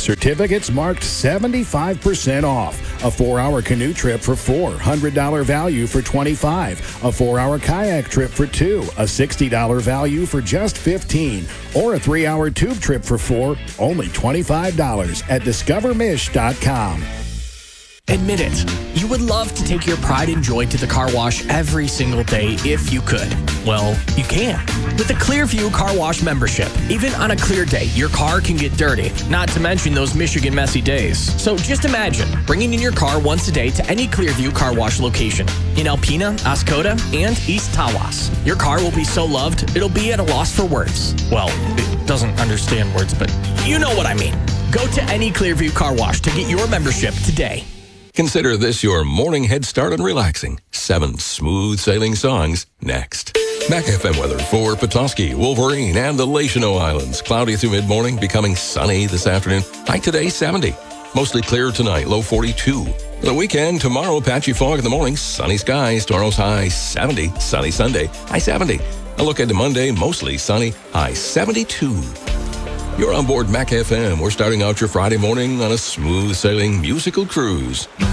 Certificates marked 75% off. A 4-hour canoe trip for $4, $100 value for $25. A 4-hour kayak trip for $2, a $60 value for just $15. Or a 3-hour tube trip for $4, only $25 at discovermish.com. Admit it, you would love to take your pride and joy to the car wash every single day if you could. Well, you can. With the Clearview Car Wash membership, even on a clear day, your car can get dirty, not to mention those Michigan messy days. So just imagine bringing in your car once a day to any Clearview Car Wash location in Alpena, Oscoda, and East Tawas. Your car will be so loved, it'll be at a loss for words. Well, it doesn't understand words, but you know what I mean. Go to any Clearview Car Wash to get your membership today. Consider this your morning head start on relaxing. 7 smooth sailing songs next. Mac FM weather for Petoskey, Wolverine, and the Lachino Islands. Cloudy through mid-morning, becoming sunny this afternoon. High today, 70. Mostly clear tonight, low 42. The weekend, tomorrow, patchy fog in the morning, sunny skies. Tomorrow's high 70, sunny Sunday, high 70. A look into Monday, mostly sunny, high 72. You're on board Mac FM. We're starting out your Friday morning on a smooth sailing musical cruise.